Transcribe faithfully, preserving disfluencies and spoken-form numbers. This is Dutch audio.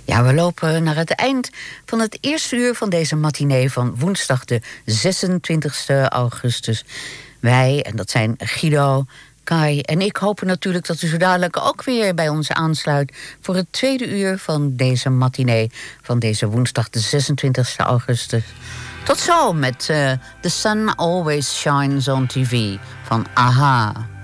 Ja, we lopen naar het eind van het eerste uur van deze matinee van woensdag de zesentwintigste augustus. Wij, en dat zijn Guido, Kai en ik, hopen natuurlijk dat u zo dadelijk ook weer bij ons aansluit voor het tweede uur van deze matinee van deze woensdag de zesentwintigste augustus. Tot zo met uh, The Sun Always Shines on T V van A H A.